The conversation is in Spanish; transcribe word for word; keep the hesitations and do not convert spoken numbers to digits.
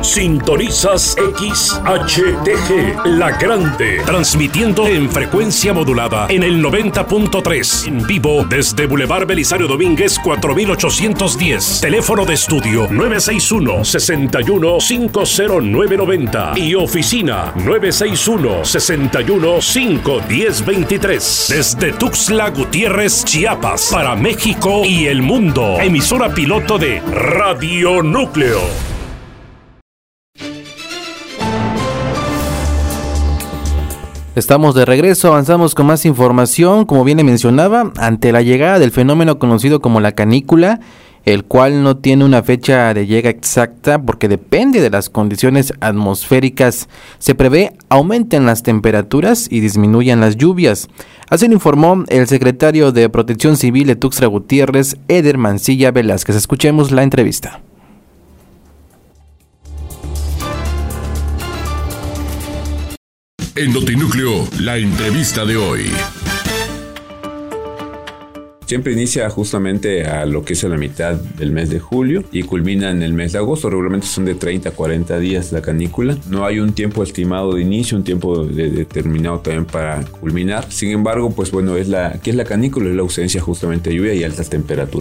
Sintonizas X H T G, La Grande, transmitiendo en frecuencia modulada en el noventa punto tres, en vivo desde Boulevard Belisario Domínguez cuatro mil ochocientos diez. Teléfono de estudio nueve seis uno, seis uno, cinco cero nueve nueve cero y oficina nueve seis uno, seis uno, cinco uno cero dos tres. Desde Tuxtla Gutiérrez, Chiapas, para México y el mundo. Emisora piloto de Radio Núcleo. Estamos de regreso, avanzamos con más información. Como bien le mencionaba, ante la llegada del fenómeno conocido como la canícula, el cual no tiene una fecha de llegada exacta porque depende de las condiciones atmosféricas, se prevé aumenten las temperaturas y disminuyan las lluvias. Así lo informó el secretario de Protección Civil de Tuxtla Gutiérrez, Eder Mancilla Velázquez. Escuchemos la entrevista. En Notinúcleo, la entrevista de hoy. Siempre inicia justamente a lo que es a la mitad del mes de julio y culmina en el mes de agosto. Regularmente son de treinta a cuarenta días la canícula. No hay un tiempo estimado de inicio, un tiempo de determinado también para culminar. Sin embargo, pues bueno, es la, ¿qué es la canícula? Es la ausencia justamente de lluvia y altas temperaturas.